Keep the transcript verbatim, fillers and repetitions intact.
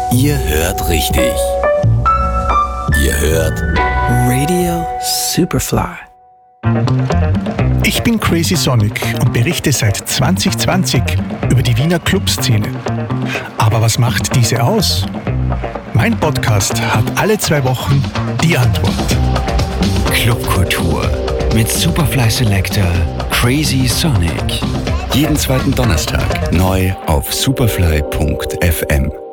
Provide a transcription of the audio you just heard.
Ihr hört richtig. Ihr hört Radio Superfly. Ich bin Crazy Sonic und berichte seit zwanzig zwanzig über die Wiener Clubszene. Aber was macht diese aus? Mein Podcast hat alle zwei Wochen die Antwort. Clubkultur mit Superfly Selector Crazy Sonic. Jeden zweiten Donnerstag neu auf superfly punkt f m.